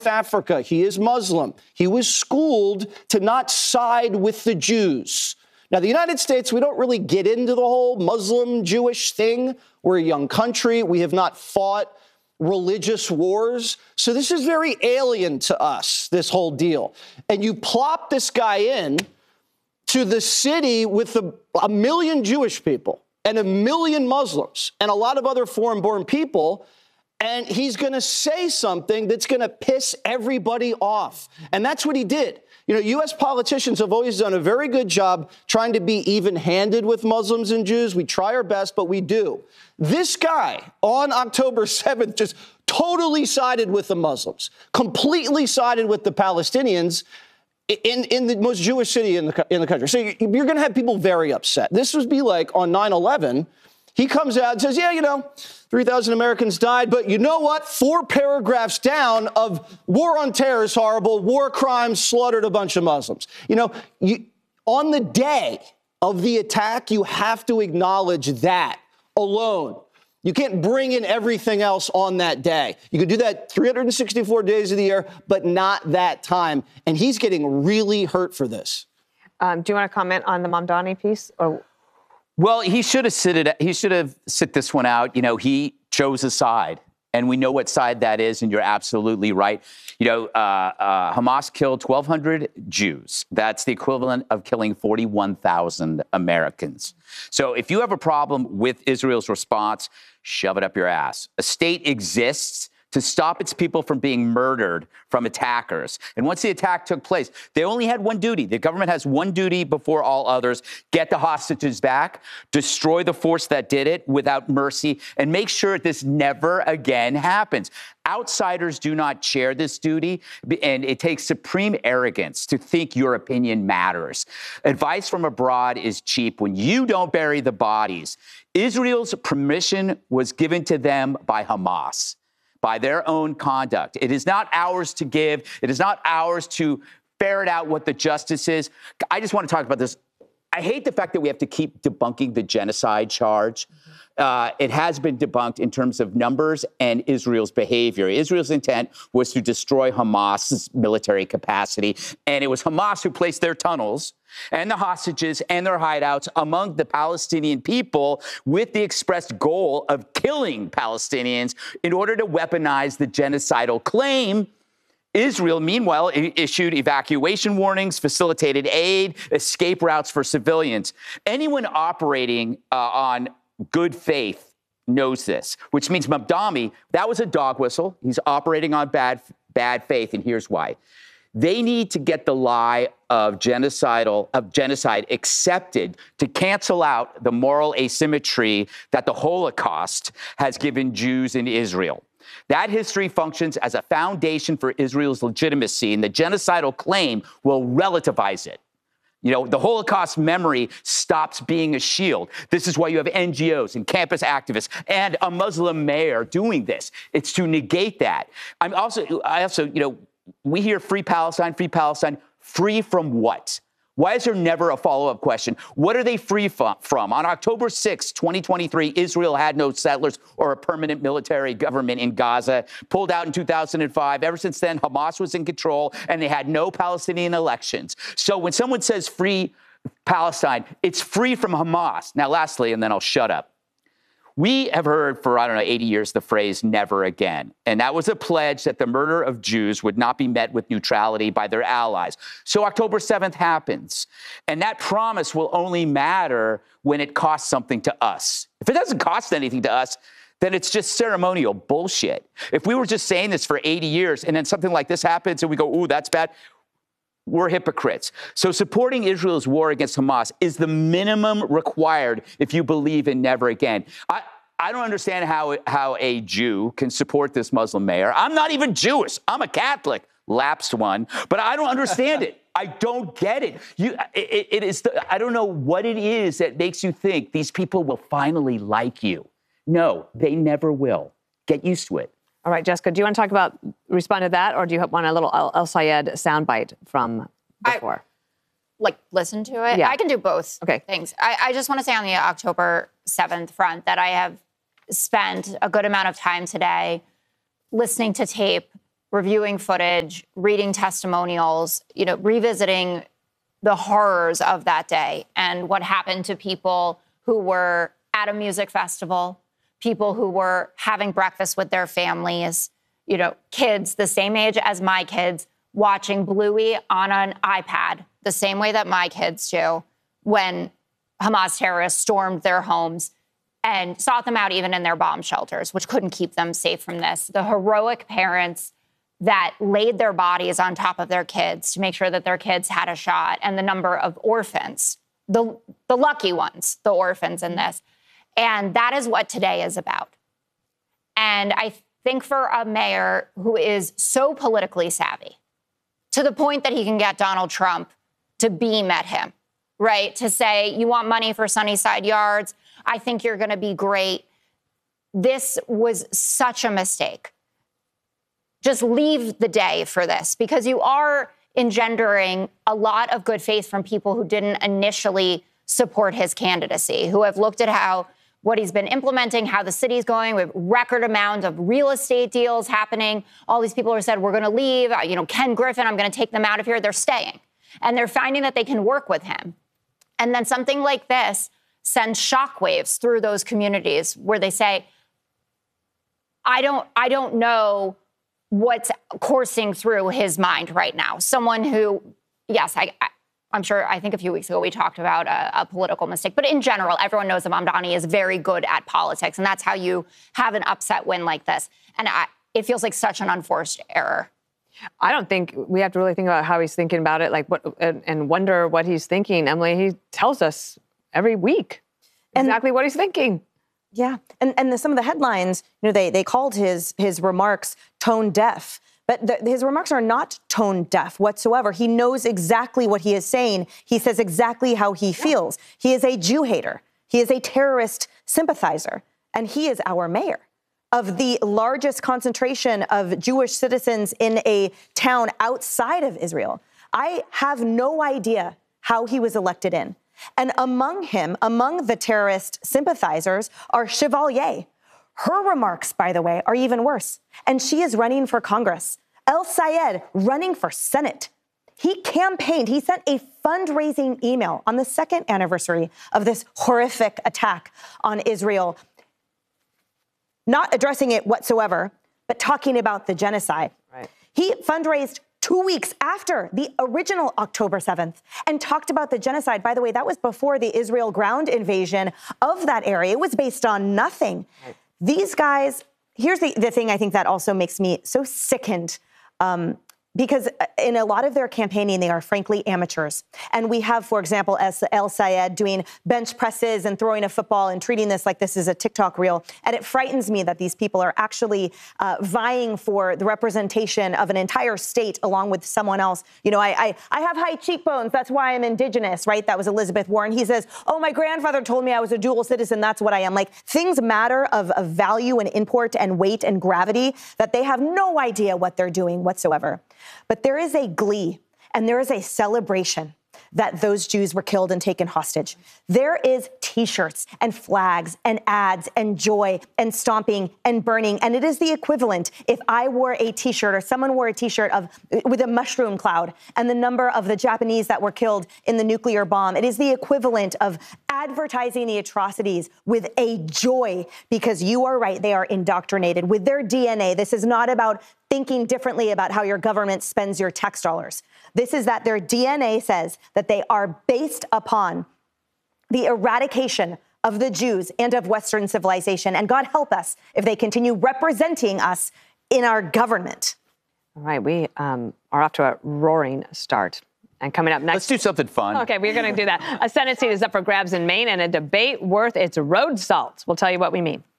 Africa. He is Muslim. He was schooled to not side with the Jews. Now, the United States, we don't really get into the whole Muslim-Jewish thing. We're a young country. We have not fought religious wars. So this is very alien to us, this whole deal. And you plop this guy in to the city with a million Jewish people and a million Muslims and a lot of other foreign-born people, and he's going to say something that's going to piss everybody off. And that's what he did. You know, U.S. politicians have always done a very good job trying to be even-handed with Muslims and Jews. We try our best, but we do. This guy on October 7th just totally sided with the Muslims, completely sided with the Palestinians in the most Jewish city in the country. So you're going to have people very upset. This would be like on 9/11. He comes out and says, yeah, you know, 3,000 Americans died. But you know what? 4 paragraphs down of war on terror is horrible. War crimes, slaughtered a bunch of Muslims. You know, on the day of the attack, you have to acknowledge that alone. You can't bring in everything else on that day. You could do that 364 days of the year, but not that time. And he's getting really hurt for this. Do you want to comment on the Mamdani piece? Or Well, he should have sit this one out. You know, he chose a side, and we know what side that is, and you're absolutely right. You know, Hamas killed 1,200 Jews. That's the equivalent of killing 41,000 Americans. So if you have a problem with Israel's response, shove it up your ass. A state exists to stop its people from being murdered from attackers. And once the attack took place, they only had one duty. The government has one duty before all others: get the hostages back, destroy the force that did it without mercy, and make sure this never again happens. Outsiders do not share this duty, and it takes supreme arrogance to think your opinion matters. Advice from abroad is cheap when you don't bury the bodies. Israel's permission was given to them by Hamas, by their own conduct. It is not ours to give. It is not ours to ferret out what the justice is. I just want to talk about this. I hate the fact that we have to keep debunking the genocide charge. It has been debunked in terms of numbers and Israel's behavior. Israel's intent was to destroy Hamas's military capacity, and it was Hamas who placed their tunnels and the hostages and their hideouts among the Palestinian people with the expressed goal of killing Palestinians in order to weaponize the genocidal claim. Israel, meanwhile, issued evacuation warnings, facilitated aid, escape routes for civilians. Anyone operating on good faith knows this, which means Mamdani, that was a dog whistle. He's operating on bad faith, and here's why. They need to get the lie of genocide accepted to cancel out the moral asymmetry that the Holocaust has given Jews in Israel. That history functions as a foundation for Israel's legitimacy, and the genocidal claim will relativize it. You know, the Holocaust memory stops being a shield. This is why you have NGOs and campus activists and a Muslim mayor doing this. It's to negate that. I also, you know, we hear free Palestine, free from what? Why is there never a follow-up question? What are they free from? On October 6, 2023, Israel had no settlers or a permanent military government in Gaza, pulled out in 2005. Ever since then, Hamas was in control, and they had no Palestinian elections. So when someone says free Palestine, it's free from Hamas. Now, lastly, and then I'll shut up. We have heard for, 80 years, the phrase never again. And that was a pledge that the murder of Jews would not be met with neutrality by their allies. So October 7th happens. And that promise will only matter when it costs something to us. If it doesn't cost anything to us, then it's just ceremonial bullshit. If we were just saying this for 80 years and then something like this happens and we go, ooh, that's bad, we're hypocrites. So supporting Israel's war against Hamas is the minimum required if you believe in never again. I don't understand how a Jew can support this Muslim mayor. I'm not even Jewish. I'm a Catholic, lapsed one, but I don't understand it. I don't get it. I don't know what it is that makes you think these people will finally like you. No, they never will. Get used to it. All right, Jessica, do you want to respond to that, or do you want a little El Sayed soundbite from before? Listen to it? Yeah. I can do both Okay. things. I just want to say on the October 7th front that I have spent a good amount of time today listening to tape reviewing footage, reading testimonials, revisiting the horrors of that day and what happened to people who were at a music festival, people who were having breakfast with their families, kids the same age as my kids watching Bluey on an iPad, the same way that my kids do, when Hamas terrorists stormed their homes and sought them out even in their bomb shelters, which couldn't keep them safe from this. The heroic parents that laid their bodies on top of their kids to make sure that their kids had a shot, and the number of orphans, the lucky ones, the orphans in this. And that is what today is about. And I think for a mayor who is so politically savvy, to the point that he can get Donald Trump to beam at him, right? To say, you want money for Sunnyside Yards? I think you're going to be great. This was such a mistake. Just leave the day for this, because you are engendering a lot of good faith from people who didn't initially support his candidacy, who have looked at what he's been implementing, how the city's going, with record amount of real estate deals happening. All these people who said, we're going to leave, Ken Griffin, I'm going to take them out of here. They're staying. And they're finding that they can work with him. And then something like this sends shockwaves through those communities where they say, I don't know what's coursing through his mind right now. Someone who, yes, I'm sure, I think a few weeks ago we talked about a political mistake. But in general, everyone knows that Mamdani is very good at politics. And that's how you have an upset win like this. And it feels like such an unforced error. I don't think we have to really think about how he's thinking about it, and wonder what he's thinking. Emily, he tells us every week exactly what he's thinking. Yeah. And some of the headlines, they called his remarks tone deaf. But his remarks are not tone deaf whatsoever. He knows exactly what he is saying. He says exactly how he feels. He is a Jew hater. He is a terrorist sympathizer. And he is our mayor of the largest concentration of Jewish citizens in a town outside of Israel. I have no idea how he was elected in. And among the terrorist sympathizers are Chevalier. Her remarks, by the way, are even worse. And she is running for Congress. El-Sayed running for Senate. He campaigned. He sent a fundraising email on the second anniversary of this horrific attack on Israel, not addressing it whatsoever, but talking about the genocide. Right. He fundraised 2 weeks after the original October 7th and talked about the genocide. By the way, that was before the Israel ground invasion of that area. It was based on nothing. Right. These guys, here's the thing I think that also makes me so sickened, because in a lot of their campaigning, they are frankly amateurs. And we have, for example, El-Sayed doing bench presses and throwing a football and treating this like this is a TikTok reel. And it frightens me that these people are actually vying for the representation of an entire state along with someone else. I have high cheekbones. That's why I'm indigenous, right? That was Elizabeth Warren. He says, oh, my grandfather told me I was a dual citizen. That's what I am. Like, things matter of value and import and weight and gravity that they have no idea what they're doing whatsoever. But there is a glee and there is a celebration that those Jews were killed and taken hostage. There is T-shirts and flags and ads and joy and stomping and burning. And it is the equivalent if I wore a T-shirt or someone wore a T-shirt with a mushroom cloud and the number of the Japanese that were killed in the nuclear bomb. It is the equivalent of advertising the atrocities with a joy, because you are right, they are indoctrinated with their DNA. This is not about thinking differently about how your government spends your tax dollars. This is that their DNA says that they are based upon the eradication of the Jews and of Western civilization. And God help us if they continue representing us in our government. All right, we are off to a roaring start. And coming up next... Let's do something fun. Okay, we're going to do that. A Senate seat is up for grabs in Maine and a debate worth its road salt. We'll tell you what we mean.